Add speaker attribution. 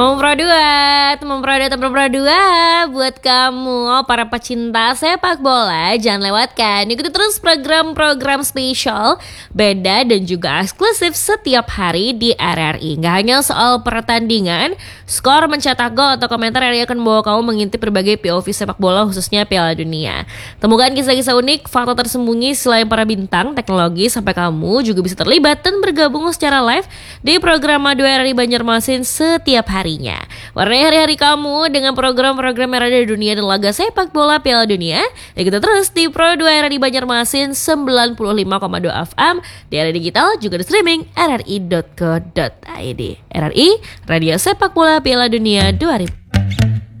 Speaker 1: Teman Pro 2 buat kamu para pecinta sepak bola, jangan lewatkan. Ikuti terus program-program spesial, beda dan juga eksklusif setiap hari di RRI. Gak hanya soal pertandingan, skor, mencetak gol atau komentar, RRI akan membawa kamu mengintip berbagai POV sepak bola khususnya Piala Dunia. Temukan kisah-kisah unik, fakta tersembunyi selain para bintang, teknologi, sampai kamu juga bisa terlibat dan bergabung secara live di program Madu RRI Banjarmasin setiap harinya. Warnai hari-hari kamu dengan program-program yang ada di dunia dan laga sepak bola Piala Dunia. Dan kita terus di Pro 2 RRI Banjarmasin 95,2 FM, di RRI Digital, juga di streaming rri.co.id. RRI, Radio Sepak Bola Piala Dunia 2000.